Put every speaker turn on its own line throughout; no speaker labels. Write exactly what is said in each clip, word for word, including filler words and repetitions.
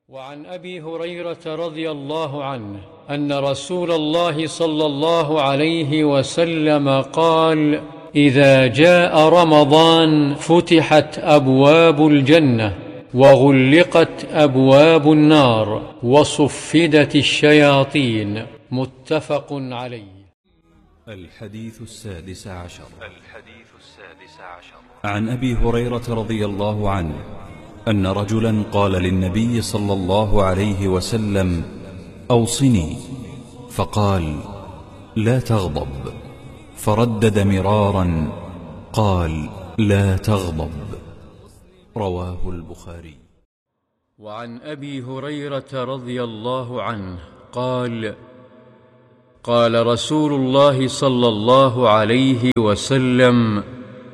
وعن أبي هريرة رضي الله عنه أن رسول الله صلى الله عليه وسلم قال: إذا جاء رمضان فتحت أبواب الجنة وغلقت أبواب النار وصفدت الشياطين. متفق عليه.
الحديث السادس عشر
الحديث السادس عشر
عن أبي هريرة رضي الله عنه أن رجلا قال للنبي صلى الله عليه وسلم: أوصني. فقال: لا تغضب. فردد مرارا قال: لا تغضب. رواه البخاري.
وعن أبي هريرة رضي الله عنه قال: قال رسول الله صلى الله عليه وسلم: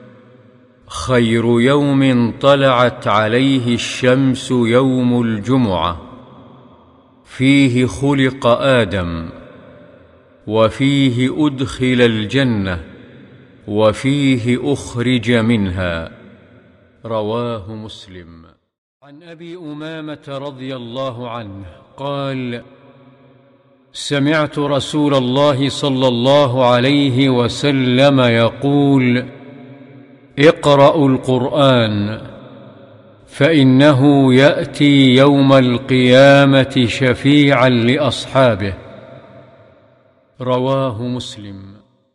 خير يوم طلعت عليه الشمس يوم الجمعة، فيه خلق آدم، وفيه أدخل الجنة، وفيه أخرج منها. رواه مسلم. عن أبي أمامة رضي الله عنه قال: سمعت رسول الله صلى الله عليه وسلم يقول: اقرأوا القرآن فإنه يأتي يوم القيامة شفيعا لأصحابه. رواه مسلم.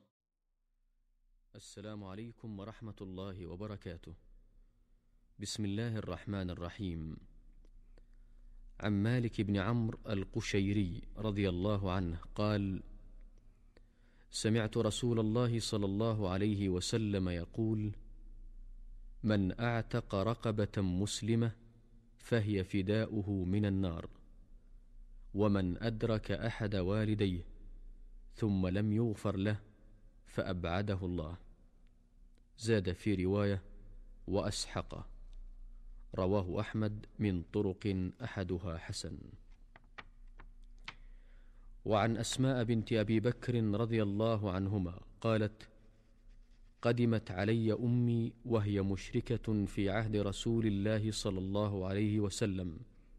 السلام عليكم ورحمة الله وبركاته. بسم الله الرحمن الرحيم. عن مالك بن عمرو القشيري رضي الله عنه قال: سمعت رسول الله صلى الله عليه وسلم يقول: من أعتق رقبة مسلمة فهي فداؤه من النار، ومن أدرك أحد والديه ثم لم يغفر له فأبعده الله. زاد في رواية: وأسحقه. رواه أحمد من طرق أحدها حسن. وعن أسماء بنت أبي بكر رضي الله عنهما قالت: قدمت علي أمي وهي مشركة في عهد رسول الله صلى الله عليه وسلم،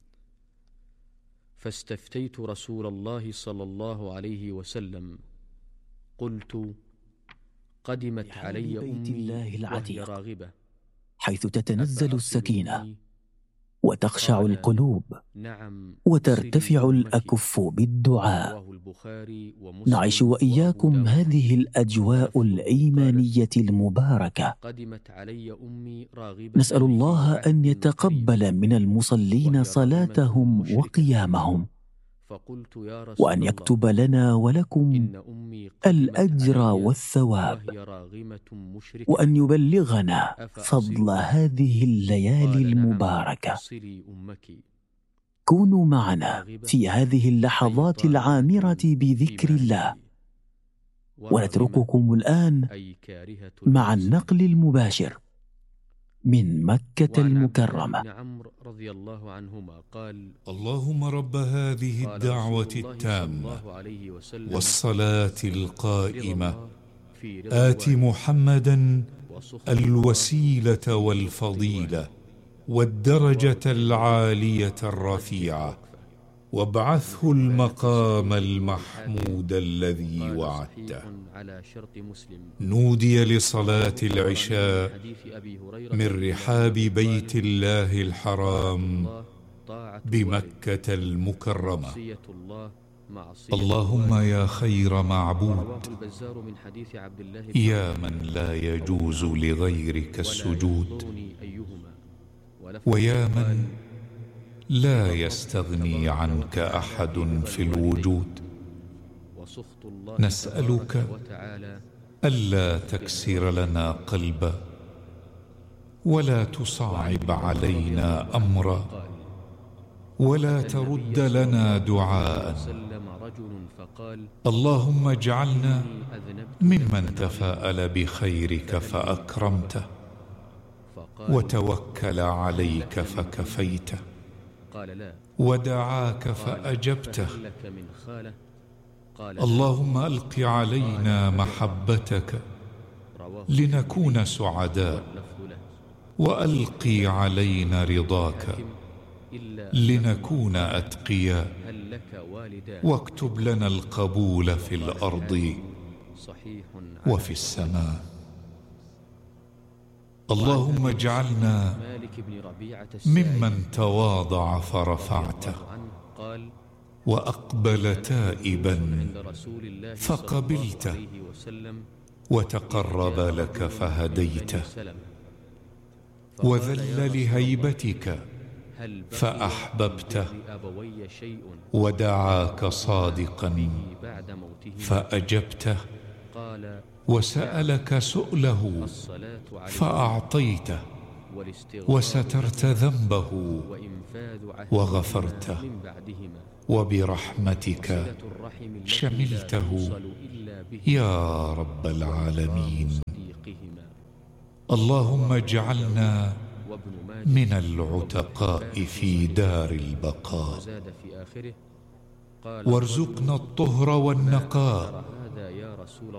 فاستفتيت رسول الله صلى الله عليه وسلم، قلت: قدمت علي أمي وهي راغبة،
حيث تتنزل السكينة وتخشع القلوب وترتفع الأكف بالدعاء. نعيش وإياكم هذه الأجواء الإيمانية المباركة. نسأل الله أن يتقبل من المصلين صلاتهم وقيامهم، وأن يكتب لنا ولكم الأجر والثواب، وأن يبلغنا فضل هذه الليالي المباركة. كونوا معنا في هذه اللحظات العامرة بذكر الله، ونترككم الآن مع النقل المباشر من مكة المكرمة.
اللهم رب هذه الدعوة التامة والصلاة القائمة، آت محمدا الوسيلة والفضيلة والدرجة العالية الرفيعة، وابعثه المقام المحمود الذي وعدته. نودي لصلاة العشاء من رحاب بيت الله الحرام بمكة المكرمة. اللهم يا خير معبود، يا من لا يجوز لغيرك السجود، ويا من لا يستغني عنك أحد في الوجود، نسألك ألا تكسر لنا قلبا، ولا تصعب علينا أمرا، ولا ترد لنا دعاء. اللهم اجعلنا ممن تفاءل بخيرك فأكرمته، وتوكل عليك فكفيته، ودعاك فأجبته. اللهم ألق علينا محبتك لنكون سعداء، وألقي علينا رضاك لنكون أتقياء،
هل لك والدان
واكتب لنا القبول في الأرض
صحيح
وفي السماء. اللهم اجعلنا
مالك بن ربيعة السائب
ممن تواضع فرفعته
قال
وأقبل تائبا
عند رسول الله صلى الله
فقبلته
عليه وسلم
وتقرب لك فهديته
سلم
وذل لهيبتك
هل بقي
فأحببته
من بر أبوي شيء
ودعاك صادقا
بعد موته
فأجبته
قال
وسألك سؤله
الصلاة عليه
فأعطيته
والاستغفار
وسترت ذنبه
وإنفاذ عهدهما
وغفرته
من بعدهما
وبرحمتك
صلة الرحم التي
شملته
لا يوصل إلا به
يا رب العالمين.
صديقهما.
اللهم اجعلنا
وابن ماجه
من العتقاء في دار البقاء،
وزاد في آخره قال
وارزقنا الطهر والنقاء
هذا يا رسول